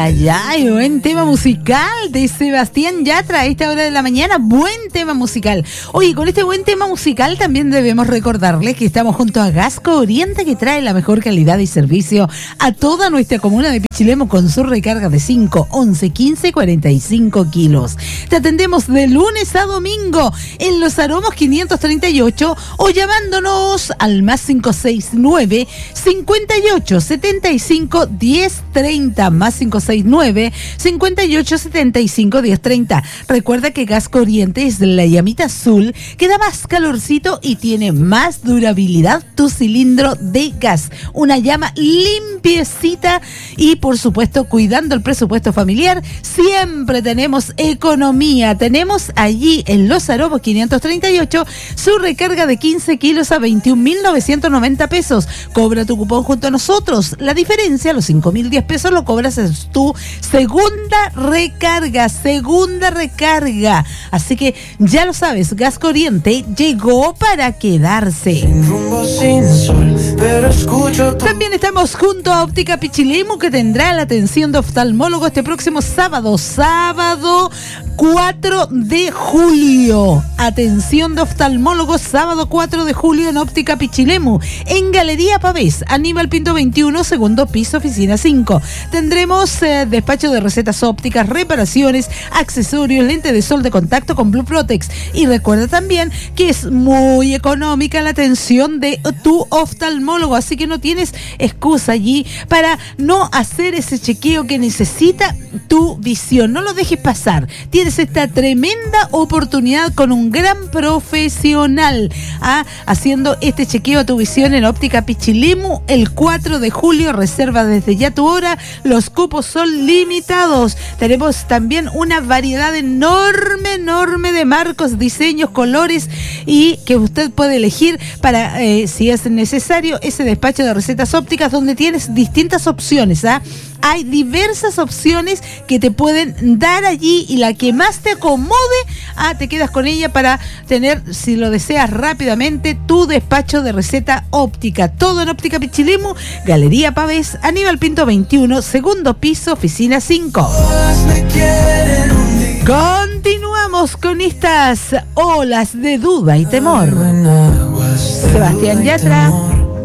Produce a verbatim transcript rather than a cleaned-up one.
ay, ay, buen tema musical de Sebastián Yatra a esta hora de la mañana. Buen tema musical. Oye, con este buen tema musical también debemos recordarles que estamos junto a Gasco Oriente, que trae la mejor calidad y servicio a toda nuestra comuna de Pichilemu con su recarga de cinco, once, quince, cuarenta y cinco kilos. Te atendemos de lunes a domingo en Los Aromos quinientos treinta y ocho o llamándonos al más cinco seis nueve, cincuenta y ocho, setenta y cinco, diez treinta, más cinco seis nueve, cincuenta y ocho, setenta y cinco, diez treinta. Recuerda que Gasco Oriente es la llamita azul que da más calorcito y tiene más durabilidad tu cilindro de gas. Una llama limpiecita y por supuesto cuidando el presupuesto familiar. Siempre tenemos economía. Tenemos allí en Los Aromos quinientos treinta y ocho su recarga de quince kilos a veintiún mil novecientos noventa pesos. Cobra tu cupón junto a nosotros. La diferencia, los cinco mil diez pesos, lo cobras en tu segunda recarga. Segunda recarga. Así que ya lo sabes, Gasco Oriente llegó para quedarse. Sin rumbo, sin sol, pero escucho tu... También estamos junto a Óptica Pichilemu, que tendrá la atención de oftalmólogo este próximo sábado, sábado cuatro de julio. Atención de oftalmólogo sábado cuatro de julio en Óptica Pichilemu, en Galería Pavés, Aníbal Pinto veintiuno, segundo piso, oficina cinco. Tendremos eh, despacho de recetas ópticas, reparaciones, accesorios, lente de sol de contacto con Blue Protex. Y recuerda también que es muy económica la atención de tu oftalmólogo, así que no tienes excusa allí para no hacer ese chequeo que necesita tu visión. No lo dejes pasar. Tienes esta tremenda oportunidad con un gran profesional, ¿ah? haciendo este chequeo a tu visión en Óptica Pichilemu el cuatro de julio. Reserva desde ya tu hora. Los cupos son limitados. Tenemos también una variedad enorme, enorme de marcos, diseños, colores y que usted puede elegir para, eh, si es necesario, ese despacho de recetas ópticas donde tienes distintas opciones, ¿ah? Hay diversas opciones que te pueden dar allí y la que más te acomode, ah, te quedas con ella para tener, si lo deseas rápidamente, tu despacho de receta óptica. Todo en Óptica Pichilemu, Galería Pavés, Aníbal Pinto veintiuno, segundo piso, oficina cinco. Continuamos con estas olas de duda y temor. Sebastián Yatra.